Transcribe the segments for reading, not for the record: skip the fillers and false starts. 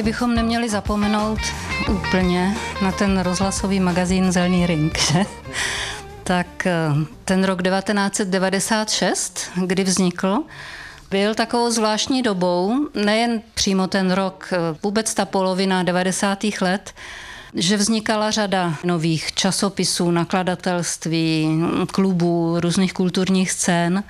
Asi bychom neměli zapomenout úplně na ten rozhlasový magazín Zelený ring, že? Tak ten rok 1996, kdy vznikl, byl takovou zvláštní dobou, nejen přímo ten rok, vůbec ta polovina 90. let, že vznikala řada nových časopisů, nakladatelství, klubů, různých kulturních scén.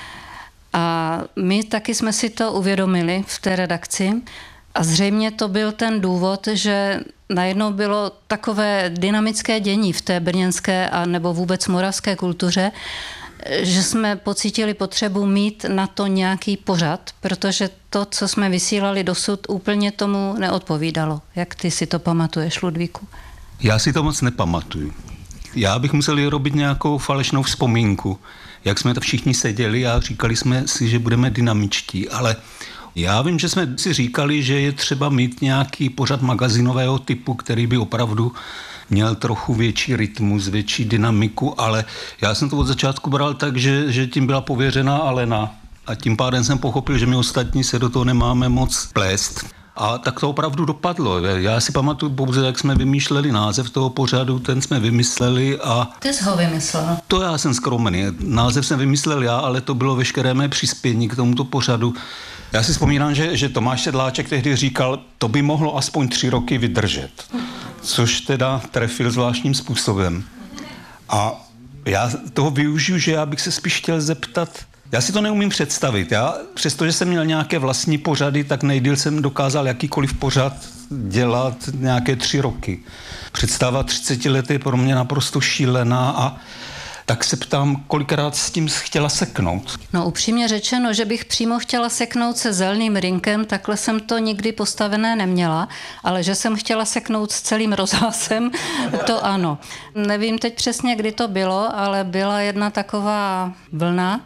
A my taky jsme si to uvědomili v té redakci. A zřejmě to byl ten důvod, že najednou bylo takové dynamické dění v té brněnské a nebo vůbec moravské kultuře, že jsme pocítili potřebu mít na to nějaký pořad, protože to, co jsme vysílali dosud, úplně tomu neodpovídalo. Jak ty si to pamatuješ, Ludvíku? Já si to moc nepamatuju. Já bych musel robit nějakou falešnou vzpomínku, jak jsme to všichni seděli a říkali jsme si, že budeme dynamičtí, ale já vím, že jsme si říkali, že je třeba mít nějaký pořad magazinového typu, který by opravdu měl trochu větší rytmus, větší dynamiku, ale já jsem to od začátku bral tak, že tím byla pověřená Alena a tím pádem jsem pochopil, že my ostatní se do toho nemáme moc plést. A tak to opravdu dopadlo. Já si pamatuju pouze, jak jsme vymýšleli název toho pořadu, ten jsme vymysleli a... Ty jsi ho vymyslel. To já jsem skromný. Název jsem vymyslel já, ale to bylo veškeré mé přispění k tomuto pořadu. Já si vzpomínám, že Tomáš Sedláček tehdy říkal, to by mohlo aspoň 3 roky vydržet. Což teda trefil zvláštním způsobem. A já toho využiju, že já bych se spíš chtěl zeptat, já si to neumím představit. Přestože jsem měl nějaké vlastní pořady, tak nejdýl jsem dokázal jakýkoliv pořad dělat nějaké 3 roky. Představa 30 let je pro mě naprosto šílená a tak se ptám, kolikrát s tím chtěla seknout. No upřímně řečeno, že bych přímo chtěla seknout se Zeleným rinkem, takhle jsem to nikdy postavené neměla, ale že jsem chtěla seknout s celým rozhlasem, to ano. Nevím teď přesně, kdy to bylo, ale byla jedna taková vlna,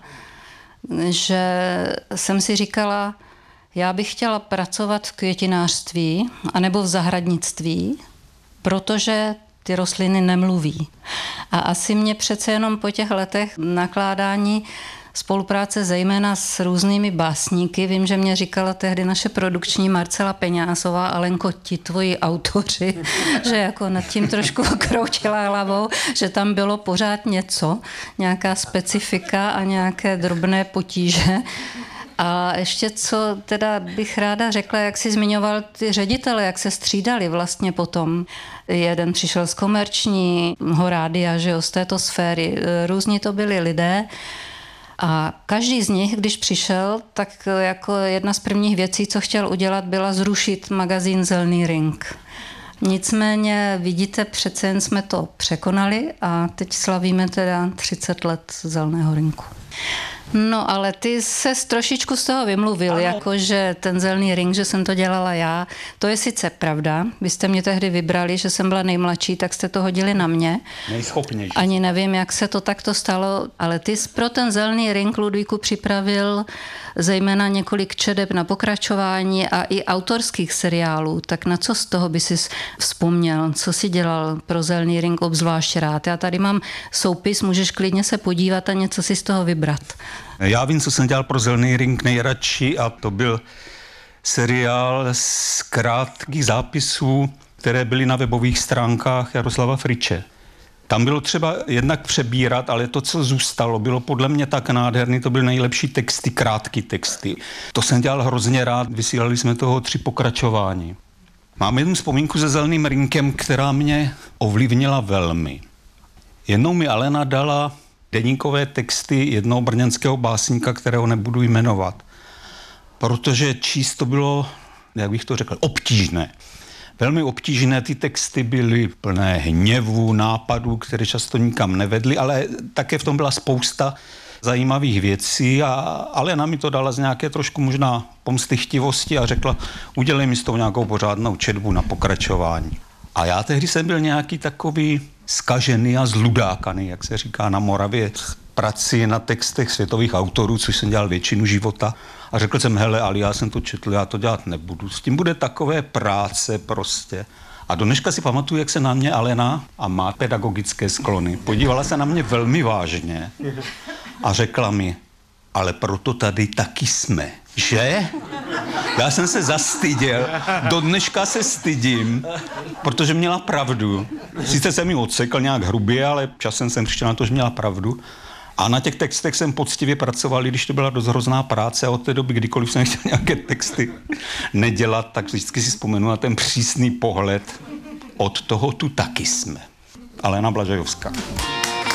že jsem si říkala, já bych chtěla pracovat v květinářství anebo v zahradnictví, protože ty rostliny nemluví. A asi mě přece jenom po těch letech nakládání spolupráce zejména s různými básníky, vím, že mě říkala tehdy naše produkční Marcela Peňásová, Alenko, ti tvoji autoři, že jako nad tím trošku kroutila hlavou, že tam bylo pořád něco, nějaká specifika a nějaké drobné potíže. A ještě co teda bych ráda řekla, jak jsi zmiňoval ty ředitele, jak se střídali vlastně potom. Jeden přišel z komerčního rádia, že jo, z této sféry. Různí to byli lidé a každý z nich, když přišel, tak jako jedna z prvních věcí, co chtěl udělat, byla zrušit magazín Zelený ring. Nicméně, vidíte, přece jen jsme to překonali a teď slavíme teda 30 let Zeleného rinku. No, ale ty ses trošičku z toho vymluvil, jakože ten Zelený ring, že jsem to dělala já. To je sice pravda. Vy jste mě tehdy vybrali, že jsem byla nejmladší, tak jste to hodili na mě. Nejschopnější. Ani nevím, jak se to takto stalo, ale ty jsi pro ten Zelený ring, Ludvíku, připravil zejména několik čedeb na pokračování a i autorských seriálů. Tak na co z toho by si vzpomněl? Co jsi dělal pro Zelený ring obzvlášť rád? Já tady mám soupis, můžeš klidně se podívat a něco si z toho vybrat. Já vím, co jsem dělal pro Zelený ring nejradši a to byl seriál z krátkých zápisů, které byly na webových stránkách Jaroslava Friče. Tam bylo třeba jednak přebírat, ale to, co zůstalo, bylo podle mě tak nádherný, to byly nejlepší texty, krátké texty. To jsem dělal hrozně rád, vysílali jsme toho 3 pokračování. Mám jednu vzpomínku se Zeleným rinkem, která mě ovlivnila velmi. Jednou mi Alena dala deníkové texty jednoho brněnského básníka, kterého nebudu jmenovat. Protože číst to bylo, jak bych to řekl, obtížné. Velmi obtížné, ty texty byly plné hněvu, nápadů, které často nikam nevedly, ale také v tom byla spousta zajímavých věcí a Alena mi to dala z nějaké trošku možná pomstychtivosti a řekla, udělej mi s tou nějakou pořádnou četbu na pokračování. A já tehdy jsem byl nějaký takový zkažený a zludákaný, jak se říká na Moravě, prací na textech světových autorů, což jsem dělal většinu života. A řekl jsem, hele, ale já jsem to četl, já to dělat nebudu. S tím bude takové práce prostě. A do dneška si pamatuju, jak se na mě Alena, a má pedagogické sklony, podívala se na mě velmi vážně a řekla mi, ale proto tady taky jsme, že? Já jsem se zastyděl, do dneška se stydím, protože měla pravdu. Sice jsem ji odsekl nějak hrubě, ale časem jsem přišel na to, že měla pravdu. A na těch textech jsem poctivě pracoval, i když to byla dost hrozná práce a od té doby, kdykoliv jsem chtěl nějaké texty nedělat, tak vždycky si vzpomenu na ten přísný pohled. Od toho tu taky jsme. Alena Blažejovská.